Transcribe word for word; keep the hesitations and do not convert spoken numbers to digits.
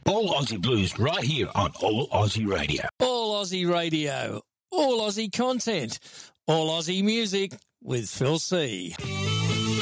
All Aussie Blues right here on All Aussie Radio. All Aussie Radio. All Aussie content. All Aussie music with Phil C.